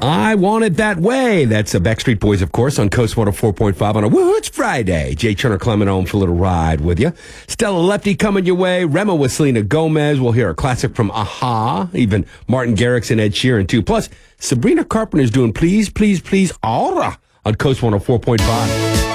I Want It That Way. That's Backstreet Boys, of course, on Coast 104.5 on a Woo, it's Friday. Jay Turner Clement home for a little ride with you. Stella Lefty coming your way. Rema with Selena Gomez. We'll hear a classic from Aha. Even Martin Garrix and Ed Sheeran, too. Plus, Sabrina Carpenter's doing Please, Please, Please, Aura on Coast 104.5.